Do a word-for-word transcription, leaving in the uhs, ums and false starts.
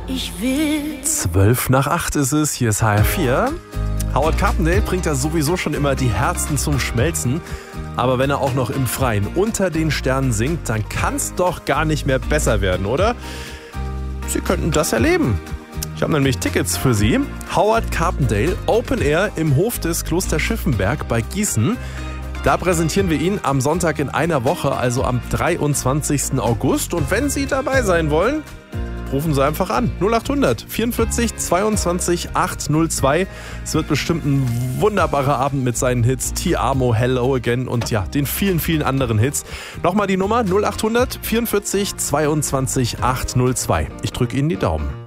Ich will. Zwölf nach acht ist es, hier ist H R vier. Howard Carpendale bringt ja sowieso schon immer die Herzen zum Schmelzen. Aber wenn er auch noch im Freien unter den Sternen singt, dann kann's doch gar nicht mehr besser werden, oder? Sie könnten das erleben. Ich habe nämlich Tickets für Sie. Howard Carpendale, Open Air im Hof des Kloster Schiffenberg bei Gießen. Da präsentieren wir ihn am Sonntag in einer Woche, also am dreiundzwanzigsten August. Und wenn Sie dabei sein wollen, rufen Sie einfach an. null acht hundert vierundvierzig zweiundzwanzig achthundertzwei. Es wird bestimmt ein wunderbarer Abend mit seinen Hits Ti Amo, Hello Again und ja, den vielen, vielen anderen Hits. Nochmal die Nummer null acht hundert vierundvierzig zweiundzwanzig achthundertzwei. Ich drücke Ihnen die Daumen.